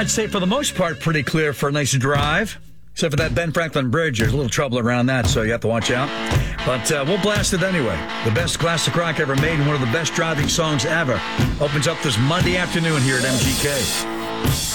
I'd say for the most part, pretty clear for a nice drive. Except for that Ben Franklin Bridge. There's a little trouble around that, so you have to watch out. But we'll blast it anyway. The best classic rock ever made and one of the best driving songs ever opens up this Monday afternoon here at MGK.